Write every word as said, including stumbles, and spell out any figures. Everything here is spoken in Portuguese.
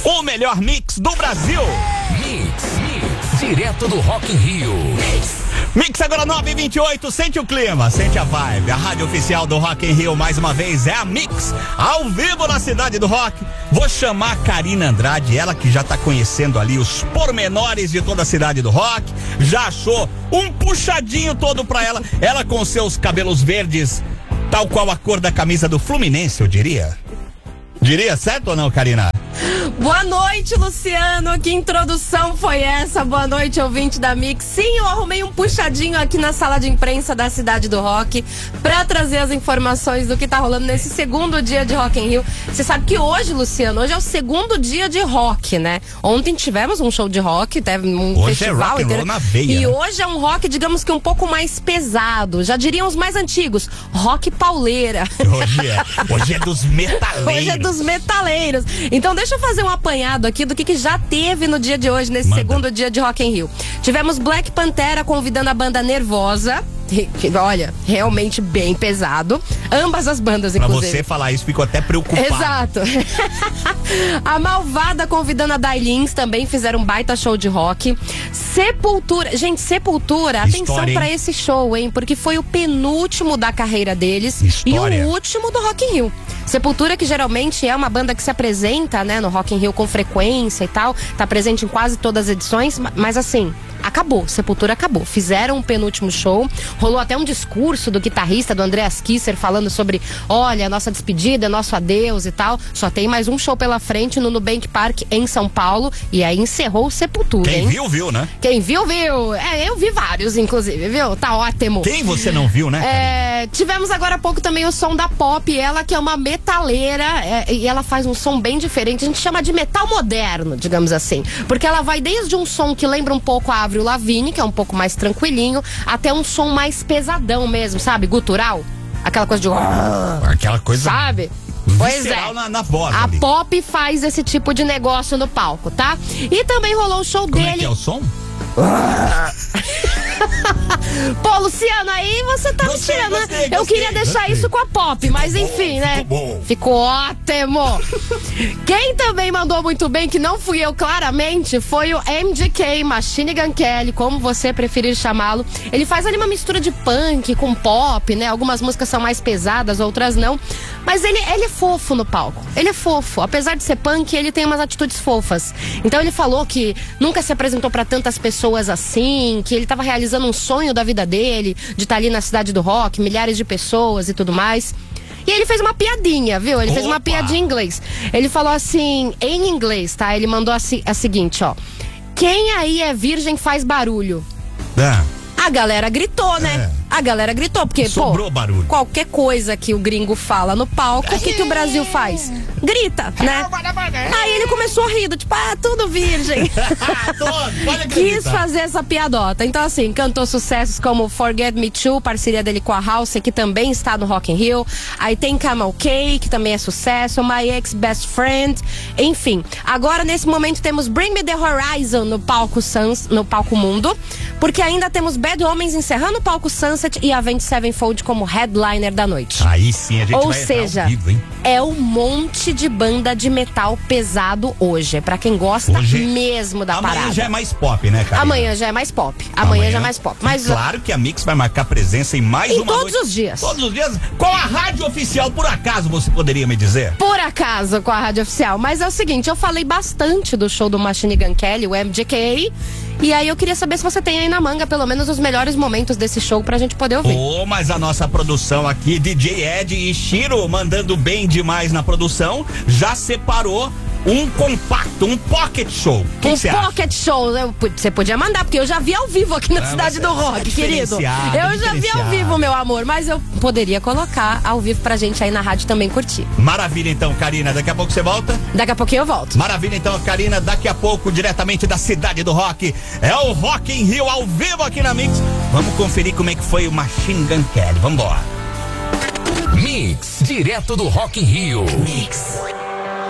o melhor mix do Brasil. Mix, mix, direto do Rock in Rio. Mix. Mix agora nove e vinte e oito, sente o clima, sente a vibe. A rádio oficial do Rock in Rio mais uma vez é a Mix, ao vivo na cidade do rock. Vou chamar a Karina Andrade, ela que já tá conhecendo ali os pormenores de toda a cidade do rock, já achou um puxadinho todo pra ela, ela com seus cabelos verdes, tal qual a cor da camisa do Fluminense, eu diria. Diria certo ou não, Karina? Boa noite, Luciano. Que introdução foi essa? Boa noite, ouvinte da Mix. Sim, eu arrumei um puxadinho aqui na sala de imprensa da Cidade do Rock pra trazer as informações do que tá rolando nesse segundo dia de Rock in Rio. Você sabe que hoje, Luciano, hoje é o segundo dia de rock, né? Ontem tivemos um show de rock, teve um hoje festival é rock inteiro. Na veia, e né? hoje é um rock, digamos que um pouco mais pesado. Já diriam os mais antigos, rock pauleira. Hoje é, hoje é dos metaleiros. Hoje é dos metaleiros. Então deixa eu fazer um apanhado aqui do que, que já teve no dia de hoje, nesse Manda. segundo dia de Rock in Rio. Tivemos Black Pantera convidando a banda Nervosa. Que, olha, realmente bem pesado. Ambas as bandas, pra inclusive. Pra você falar isso, ficou até preocupado. Exato. A Malvada convidando a Dailins, também fizeram um baita show de rock. Sepultura, gente, Sepultura, História, atenção pra esse show, hein? Porque foi o penúltimo da carreira deles. História. E o último do Rock in Rio. Sepultura, que geralmente é uma banda que se apresenta, né, no Rock in Rio com frequência e tal, tá presente em quase todas as edições, mas assim, acabou, Sepultura acabou. Fizeram um penúltimo show, rolou até um discurso do guitarrista, do Andreas Kisser, falando sobre, olha, nossa despedida, nosso adeus e tal. Só tem mais um show pela frente no Nubank Park em São Paulo, e aí encerrou o Sepultura, Quem hein? viu, viu, né? Quem viu, viu. É, eu vi vários, inclusive, viu? Tá ótimo. Quem você não viu, né? É, tivemos agora há pouco também o som da Pop, ela que é uma metaleira, é, e ela faz um som bem diferente, a gente chama de metal moderno, digamos assim, porque ela vai desde um som que lembra um pouco a Avril Lavigne, que é um pouco mais tranquilinho, até um som mais pesadão mesmo, sabe? Gutural, aquela coisa de... Aquela coisa... Sabe? Pois é. Na, na voz a ali. Pop faz esse tipo de negócio no palco, tá? E também rolou o show Como dele... é que é o som? Pô, Luciano, aí você tá Gostei, me tirando, né? gostei, Eu gostei, queria deixar gostei. isso com a Pop, mas bom, enfim, né? ficou bom. Ficou ótimo. Quem também mandou muito bem, que não fui eu claramente, foi o M G K, Machine Gun Kelly, como você preferir chamá-lo. Ele faz ali uma mistura de punk com pop, né? Algumas músicas são mais pesadas, outras não. Mas ele, ele é fofo no palco. Ele é fofo. Apesar de ser punk, ele tem umas atitudes fofas. Então ele falou que nunca se apresentou pra tantas pessoas assim, que ele tava realizando um sonho da vida dele, de estar ali na cidade do rock, milhares de pessoas e tudo mais. E ele fez uma piadinha, viu? Ele Opa. fez uma piadinha em inglês. Ele falou assim, em inglês, tá? Ele mandou a, a seguinte, ó. Quem aí é virgem faz barulho. Ah, A galera gritou, né? É. A galera gritou, porque, sobrou pô, barulho. qualquer coisa que o gringo fala no palco, o que, que o Brasil faz? Grita, né? Aí ele começou a rir, do tipo, ah, tudo virgem. Pode Quis acreditar. fazer essa piadota. Então, assim, cantou sucessos como Forget Me Too, parceria dele com a House, que também está no Rock in Rio. Aí tem Camel K, que também é sucesso, My Ex Best Friend, enfim. Agora, nesse momento, temos Bring Me The Horizon no palco Sans, no palco Mundo, porque ainda temos Bad Homens encerrando o palco Sunset e Avenged Sevenfold como headliner da noite. Aí sim, a gente Ou vai entrar seja, ao vivo, hein? é um monte de banda de metal pesado hoje. É pra quem gosta Hoje- mesmo da Amanhã parada. já é mais pop, né, cara? Amanhã já é mais pop. Amanhã, já é mais pop. Mas claro que a Mix vai marcar presença em mais Em uma todos noite. os dias. Todos os dias. Qual a rádio oficial, por acaso, você poderia me dizer? por acaso com a rádio oficial. Mas é o seguinte, eu falei bastante do show do Machine Gun Kelly, o M G K. E aí eu queria saber se você tem aí na manga pelo menos os melhores momentos desse show pra gente poder ouvir. Ô, oh, mas a nossa produção aqui, D J Ed e Shiro, mandando bem demais na produção, já separou um compacto, um pocket show. Que Um você acha? pocket show, eu- você podia mandar, porque eu já vi ao vivo aqui na Ah, Cidade mas do é Rock, querido. diferenciado, Eu já vi ao diferenciado. vivo, meu amor, mas eu poderia colocar ao vivo pra gente aí na rádio também curtir. Maravilha, então, Karina. Daqui a pouco você volta? Daqui a pouquinho eu volto. Maravilha, então, Karina. Daqui a pouco, diretamente da Cidade do Rock, é o Rock in Rio ao vivo aqui na Mix. Vamos conferir como é que foi o Machine Gun Kelly. Vambora. Mix, direto do Rock in Rio. Mix.